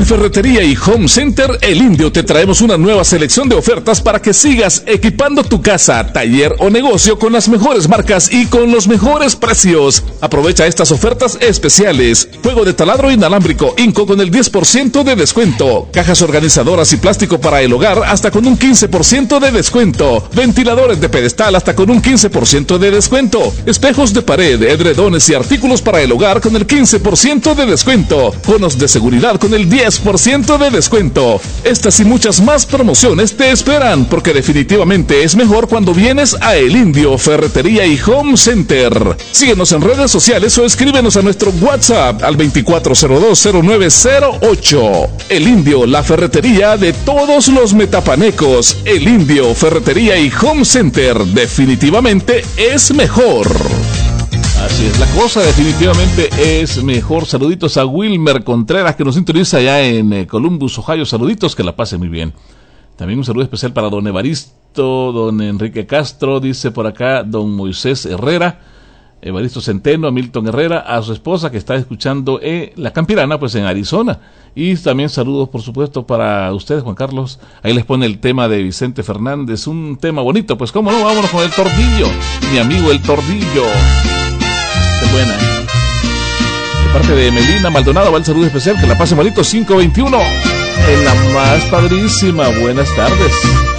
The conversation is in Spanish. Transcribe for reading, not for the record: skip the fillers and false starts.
Ferretería y Home Center El Indio te traemos una nueva selección de ofertas para que sigas equipando tu casa, taller o negocio con las mejores marcas y con los mejores precios. Aprovecha estas ofertas especiales. Juego de taladro inalámbrico Inco con el 10% de descuento. Cajas organizadoras y plástico para el hogar hasta con un 15% de descuento. Ventiladores de pedestal hasta con un 15% de descuento. Espejos de pared, edredones y artículos para el hogar con el 15% de descuento. Conos de seguridad con el 10% de descuento. Estas y muchas más promociones te esperan, porque definitivamente es mejor cuando vienes a El Indio Ferretería y Home Center. Síguenos en redes sociales o escríbenos a nuestro WhatsApp al 24020908. El Indio, la ferretería de todos los metapanecos. El Indio Ferretería y Home Center definitivamente es mejor. Así es la cosa, definitivamente es mejor. Saluditos a Wilmer Contreras, que nos sintoniza allá en Columbus, Ohio. Saluditos, que la pase muy bien. También un saludo especial para don Evaristo, don Enrique Castro, dice por acá don Moisés Herrera, Evaristo Centeno, a Milton Herrera, a su esposa que está escuchando La Campirana, pues en Arizona. Y también saludos, por supuesto, para ustedes, Juan Carlos. Ahí les pone el tema de Vicente Fernández, un tema bonito. Pues cómo no, vámonos con El Tordillo, mi amigo El Tordillo. Qué buena. De parte de Melina Maldonado va el saludo especial, que la pase bonito. 521 en la más padrísima. Buenas tardes.